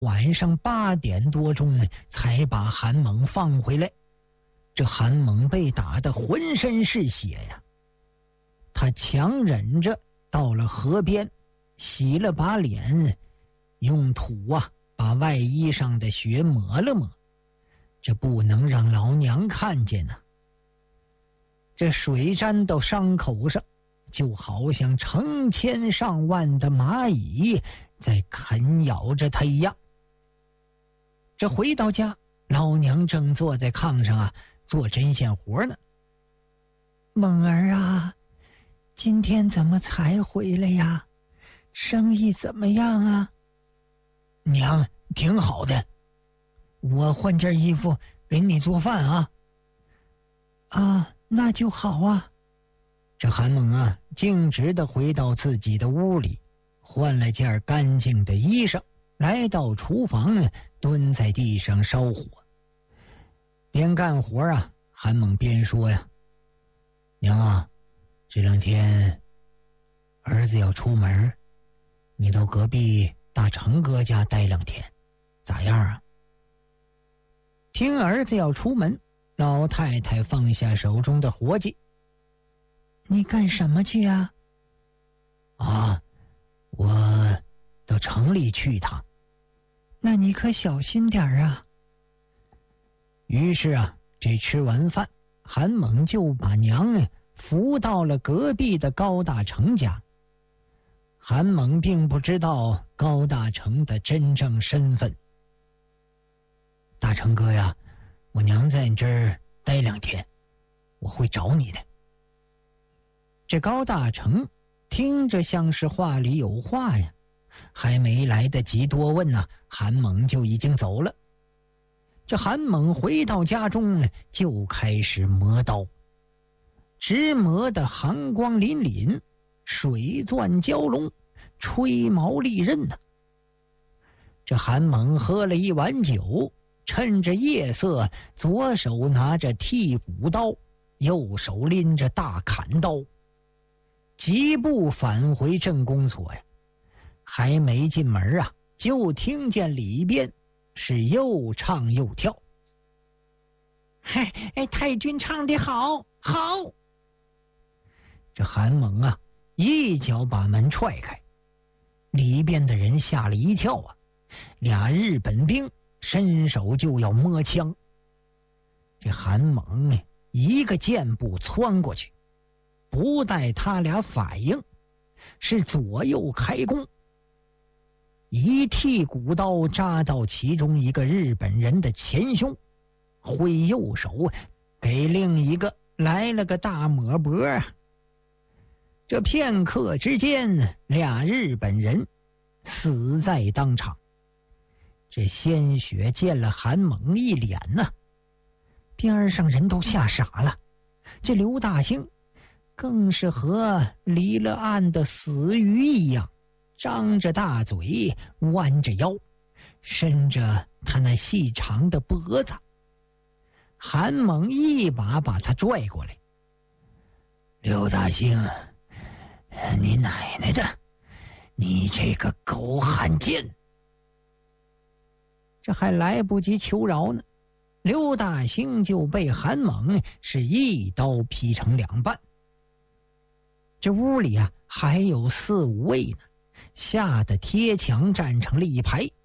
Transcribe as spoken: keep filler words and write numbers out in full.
晚上八点多钟才把韩猛放回来。这韩猛被打得浑身是血呀，他强忍着到了河边，洗了把脸，用土啊把外衣上的血抹了抹，这不能让老娘看见呢、啊。这水沾到伤口上，就好像成千上万的蚂蚁在啃咬着他一样。这回到家，老娘正坐在炕上啊做针线活呢。猛儿啊，今天怎么才回来呀？生意怎么样啊？娘，挺好的。我换件衣服给你做饭啊。啊，那就好啊。这韩猛啊，径直的回到自己的屋里，换了件干净的衣裳，来到厨房，蹲在地上烧火。边干活啊，韩猛边说呀：“娘啊，这两天儿子要出门，你到隔壁大成哥家待两天，咋样啊？”听儿子要出门，老太太放下手中的活计：“你干什么去啊？”“啊，我到城里去一趟。”“那你可小心点啊。”于是啊，这吃完饭，韩猛就把娘扶到了隔壁的高大成家。韩猛并不知道高大成的真正身份。“大成哥呀，我娘在你这儿待两天，我会找你的。”这高大成听着像是话里有话呀，还没来得及多问呢、啊，韩猛就已经走了。这韩猛回到家中就开始磨刀，直磨得寒光凛凛，水钻蛟龙，吹毛利刃呢、啊。这韩猛喝了一碗酒，趁着夜色，左手拿着剔骨刀，右手拎着大砍刀，疾步返回镇公所呀。还没进门啊，就听见里边是又唱又跳。“嘿，哎，太君唱得好，好！”这韩猛啊，一脚把门踹开，里边的人吓了一跳啊！俩日本兵伸手就要摸枪，这韩猛一个箭步窜过去，不待他俩反应，是左右开弓，一剔骨刀扎到其中一个日本人的前胸，挥右手给另一个来了个大抹脖。这片刻之间，俩日本人死在当场。这鲜血溅了韩猛一脸呢、啊，边上人都吓傻了。这刘大兴更是和离了岸的死鱼一样，张着大嘴，弯着腰，伸着他那细长的脖子。韩猛一把把他拽过来：“刘大兴，你奶奶的，你这个狗汉奸！”这还来不及求饶呢，刘大兴就被韩猛是一刀劈成两半。这屋里啊还有四五位呢，吓得贴墙站成了一排。